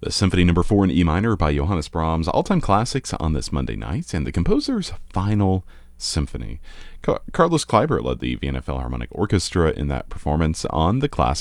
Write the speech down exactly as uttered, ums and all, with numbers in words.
The Symphony Number Four in E minor by Johannes Brahms, all-time classics on this Monday night, and the composer's final symphony. Ca- Carlos Kleiber led the Vienna Philharmonic Orchestra in that performance on the classic